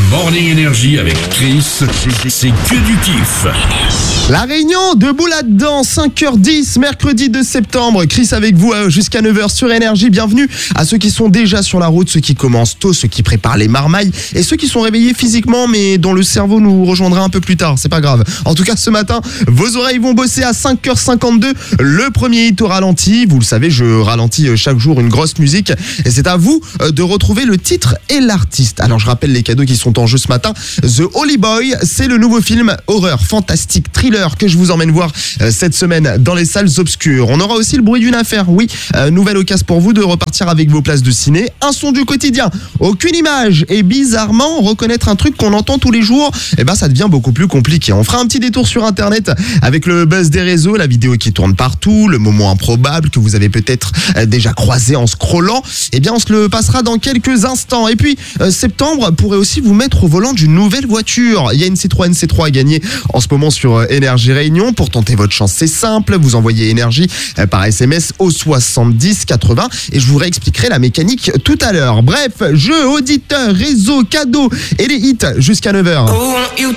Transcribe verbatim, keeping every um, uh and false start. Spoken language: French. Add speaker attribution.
Speaker 1: Morning Energy avec Chris, c'est que du kiff.
Speaker 2: La Réunion, debout là-dedans, cinq heures dix, mercredi deux septembre. Chris avec vous jusqu'à neuf heures sur Énergie. Bienvenue à ceux qui sont déjà sur la route, ceux qui commencent tôt, ceux qui préparent les marmailles et ceux qui sont réveillés physiquement mais dont le cerveau nous rejoindra un peu plus tard. C'est pas grave. En tout cas, ce matin, vos oreilles vont bosser à cinq heures cinquante-deux. Le premier hit au ralenti. Vous le savez, je ralentis chaque jour une grosse musique et c'est à vous de retrouver le titre et l'artiste. Alors, je rappelle les cadeaux qui sont en jeu ce matin. The Holy Boy, c'est le nouveau film horreur, fantastique, thriller que je vous emmène voir euh, cette semaine dans les salles obscures. On aura aussi le bruit d'une affaire. Oui, euh, nouvelle occasion pour vous de repartir avec vos places de ciné. Un son du quotidien, aucune image et bizarrement reconnaître un truc qu'on entend tous les jours, eh ben ça devient beaucoup plus compliqué. On fera un petit détour sur internet avec le buzz des réseaux, la vidéo qui tourne partout, le moment improbable que vous avez peut-être euh, déjà croisé en scrollant. Eh bien, on se le passera dans quelques instants. Et puis, euh, septembre pourrait aussi vous mettre au volant d'une nouvelle voiture. Il y a une Citroën C trois à gagner en ce moment sur euh, Énergie Réunion. Pour tenter votre chance, c'est simple. Vous envoyez Énergie euh, par S M S au soixante-dix quatre-vingts et je vous réexpliquerai la mécanique tout à l'heure. Bref, jeux, auditeurs, réseau, cadeaux et les hits jusqu'à neuf heures.